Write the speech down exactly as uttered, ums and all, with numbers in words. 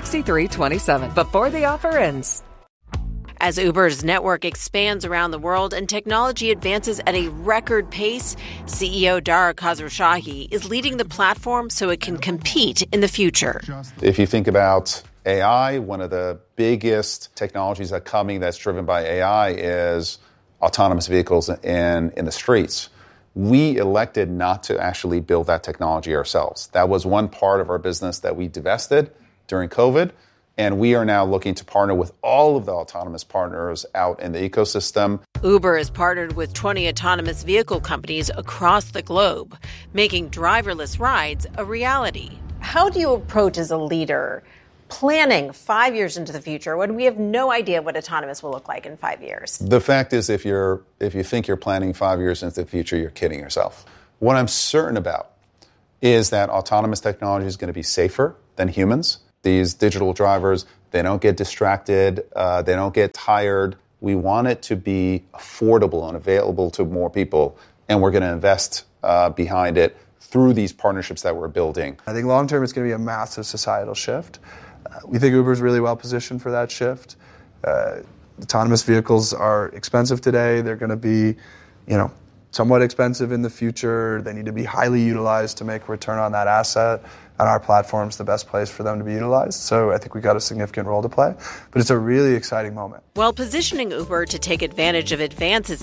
sixty-three twenty-seven before the offer ends. As Uber's network expands around the world and technology advances at a record pace, C E O Dara Khosrowshahi is leading the platform so it can compete in the future. If you think about A I, one of the biggest technologies that are coming that's driven by A I is autonomous vehicles in, in the streets. We elected not to actually build that technology ourselves. That was one part of our business that we divested during COVID. And we are now looking to partner with all of the autonomous partners out in the ecosystem. Uber has partnered with twenty autonomous vehicle companies across the globe, making driverless rides a reality. How do you approach as a leader planning five years into the future when we have no idea what autonomous will look like in five years? The fact is, if you're if you think you're planning five years into the future, you're kidding yourself. What I'm certain about is that autonomous technology is going to be safer than humans. These digital drivers, they don't get distracted, uh, they don't get tired. We want it to be affordable and available to more people, and we're going to invest uh, behind it through these partnerships that we're building. I think long-term it's going to be a massive societal shift. Uh, we think Uber's really well positioned for that shift. Uh, autonomous vehicles are expensive today. They're going to be, you know, somewhat expensive in the future. They need to be highly utilized to make a return on that asset. And our platform's the best place for them to be utilized. So I think we got a significant role to play. But it's a really exciting moment. While positioning Uber to take advantage of advances